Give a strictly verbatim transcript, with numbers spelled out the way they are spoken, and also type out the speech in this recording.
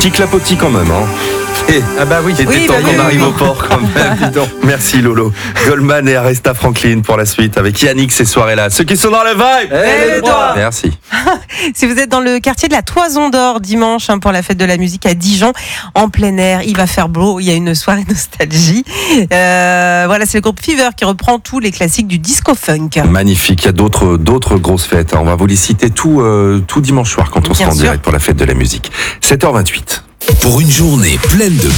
Petit clapotis quand même, hein. Et, Ah bah oui. était Oui, temps bah qu'on oui, arrive oui. au port quand même. Dis donc. Merci Lolo. Goldman et Aresta Franklin pour la suite avec Yannick ces soirées-là. Ceux qui sont dans la vibe. Eh, les droits. Merci. Si vous êtes dans le quartier de la Toison d'Or dimanche hein, pour la fête de la musique à Dijon, en plein air, il va faire beau, il y a une soirée nostalgie. Euh, voilà, c'est le groupe Fever qui reprend tous les classiques du disco funk. Magnifique. Il y a d'autres, d'autres grosses fêtes. On va vous les citer tout, euh, tout dimanche soir quand on Bien sera en sûr. direct pour la fête de la musique. sept heures vingt-huit. Pour une journée pleine de